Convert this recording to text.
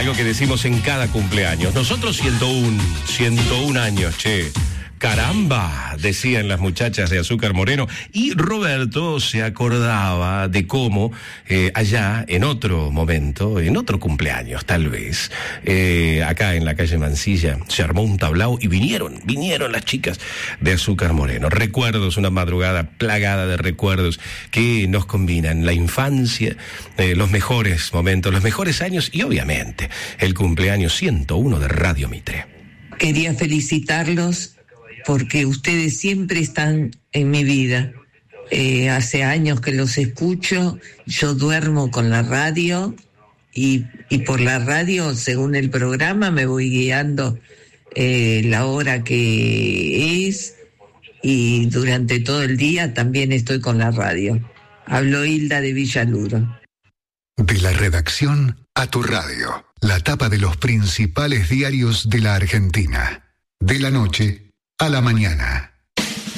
Algo que decimos en cada cumpleaños. Nosotros 101 años, che. Caramba, decían las muchachas de Azúcar Moreno. Y Roberto se acordaba de cómo allá, en otro momento, en otro cumpleaños tal vez, acá en la calle Mansilla, se armó un tablao y vinieron las chicas de Azúcar Moreno. Recuerdos, una madrugada plagada de recuerdos que nos combinan la infancia, los mejores momentos, los mejores años y obviamente el cumpleaños 101 de Radio Mitre. Quería felicitarlos porque ustedes siempre están en mi vida. Hace años que los escucho, yo duermo con la radio y por la radio, según el programa, me voy guiando la hora que es y durante todo el día también estoy con la radio. Hablo Hilda de Villaluro. De la redacción a tu radio, la tapa de los principales diarios de la Argentina. De la noche a la mañana.